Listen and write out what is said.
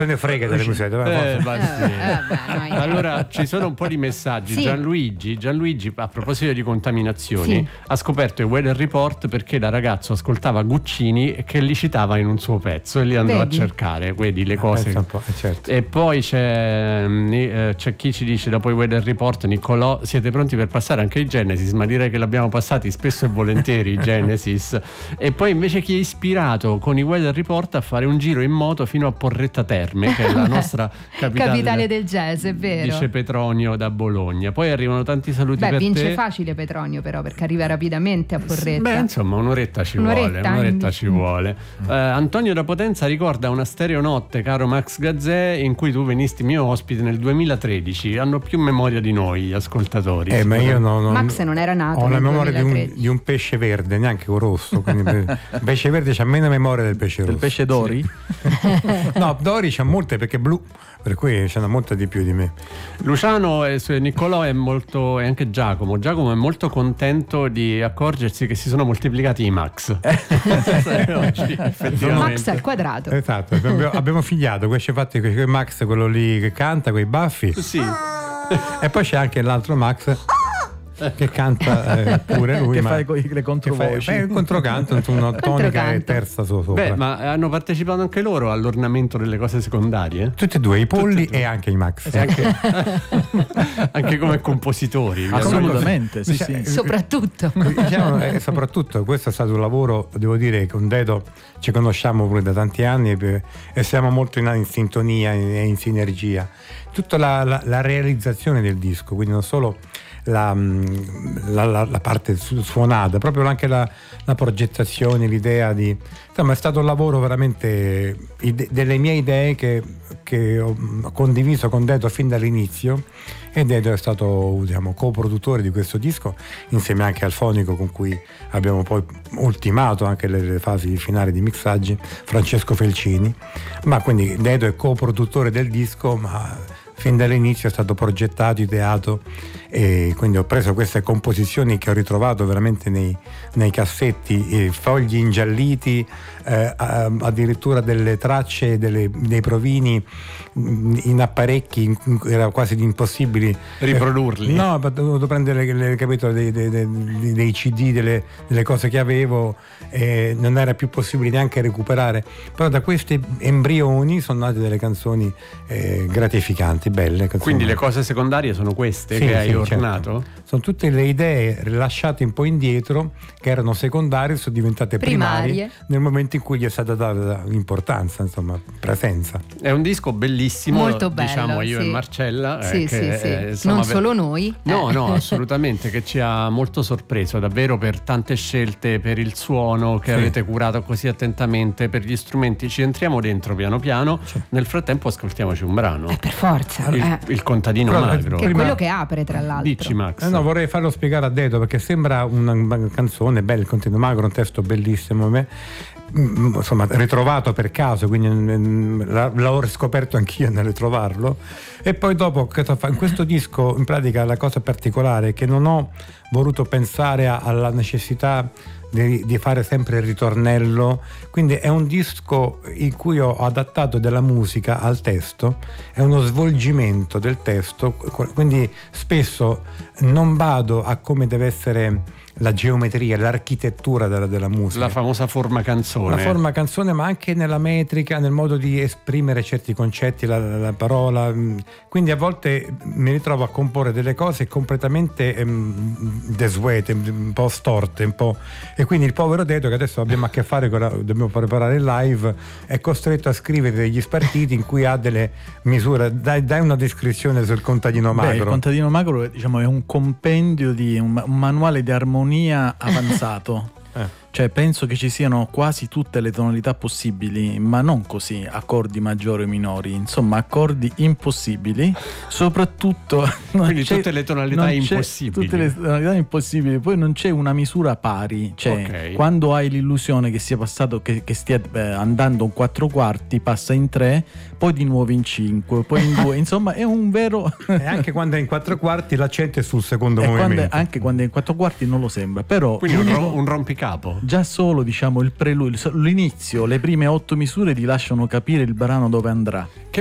ne frega delle musiche. Allora ci sono un po' di messaggi. Sì. Gianluigi, a proposito di contaminazioni, ha scoperto il Weather Report perché da ragazzo ascoltava Guccini e che li citava in un suo pezzo e li andò a cercare, vedi le cose. Certo. E poi c'è chi ci dice dopo il Weather Report: Niccolò, siete pronti per passare anche i Genesis? Ma direi che l'abbiamo passati spesso e volentieri i Genesis. E poi invece chi è ispirato con i Weather Report a fare un giro in moto fino a Porretta Terme, che è la nostra capitale del jazz, è vero. Dice Petronio da Bologna. Poi arrivano tanti saluti per vince te. Facile Petronio, però, perché arriva rapidamente a Porretta. Beh, insomma, un'oretta ci vuole. Antonio da Potenza ricorda una stereonotte, caro Max Gazzè, in cui tu venisti mio ospite nel 2013. Hanno più memoria di noi gli ascoltatori. Ma io Max non era nato. Ho nel la memoria 2013. di un pesce verde, neanche un rosso. Il pesce verde c'ha meno memoria del pesce rosso. Del pesce Dori? No, Dori c'ha molte perché è blu, per cui c'è molta di più di me. Luciano e Niccolò è molto, e anche Giacomo è molto contento di accorgersi che si sono moltiplicati i Max. Max al quadrato. Esatto, abbiamo figliato questi fatti, Max, quello lì che canta con i baffi. Sì. E poi c'è anche l'altro Max che canta pure lui, che fa le controvoci, il controcanto, una tonica e terza sopra. Beh, ma hanno partecipato anche loro all'ornamento delle cose secondarie? Tutti e due, i polli e anche i Max, anche come compositori. Assolutamente, sì. Soprattutto soprattutto questo è stato un lavoro, devo dire, con Dedo ci conosciamo pure da tanti anni e siamo molto in sintonia e in sinergia. Tutta la realizzazione del disco, quindi non solo la parte suonata, proprio anche la progettazione, l'idea di, insomma, è stato un lavoro veramente delle mie idee che ho condiviso con Dedo fin dall'inizio, e Dedo è stato, diciamo, coproduttore di questo disco insieme anche al fonico con cui abbiamo poi ultimato anche le fasi finali di mixaggi, Francesco Felcini. Ma quindi Dedo è coproduttore del disco, ma fin dall'inizio è stato progettato, ideato, e quindi ho preso queste composizioni che ho ritrovato veramente nei cassetti, fogli ingialliti, addirittura delle tracce, dei provini in apparecchi, era quasi impossibile riprodurli. No, ho dovuto prendere capito, dei CD, delle cose che avevo, non era più possibile neanche recuperare, però da questi embrioni sono nate delle canzoni gratificanti, belle. Quindi le cose secondarie sono queste che hai ornato? Certo. Sono tutte le idee rilasciate un po' indietro, che erano secondarie, sono diventate primarie nel momento in cui gli è stata data importanza, insomma, presenza. È un disco bellissimo, molto bello, diciamo io e Marcella. Sì. Insomma, non solo noi. No, assolutamente, che ci ha molto sorpreso, davvero, per tante scelte, per il suono che avete curato così attentamente, per gli strumenti. Ci entriamo dentro piano piano. Nel frattempo ascoltiamoci un brano. Per forza. Il contadino magro. Che è quello che apre, tra l'altro. Dici, Max. No, vorrei farlo spiegare a Dedo, perché sembra una canzone bella, il contenuto magro, un testo bellissimo, insomma, ritrovato per caso, quindi l'ho riscoperto anch'io nel ritrovarlo. E poi dopo, in questo disco, in pratica, la cosa particolare è che non ho voluto pensare alla necessità di fare sempre il ritornello, quindi è un disco in cui ho adattato della musica al testo, è uno svolgimento del testo, quindi spesso non vado a come deve essere la geometria, l'architettura della musica, la famosa forma canzone. La forma canzone, ma anche nella metrica, nel modo di esprimere certi concetti, la parola. Quindi a volte mi ritrovo a comporre delle cose completamente desuete, un po' storte, un po'. E quindi il povero Dedo, che adesso abbiamo a che fare dobbiamo preparare il live, è costretto a scrivere degli spartiti in cui ha delle misure. Dai una descrizione sul contadino magro. Il contadino magro, diciamo, è un compendio di un manuale di armonia avanzato. Cioè penso che ci siano quasi tutte le tonalità possibili, ma non così accordi maggiori o minori, insomma accordi impossibili, soprattutto quindi tutte le tonalità impossibili. Tutte le tonalità impossibili, poi non c'è una misura pari, cioè quando hai l'illusione che sia passato, che stia andando un 4/4, passa in 3, poi di nuovo in 5, poi in 2, insomma è un vero. E anche quando è in 4/4 l'accento è sul secondo movimento. Anche quando è in 4/4 non lo sembra, però quindi un rompicapo. già solo diciamo il preludio, l'inizio, le prime 8 misure ti lasciano capire il brano dove andrà.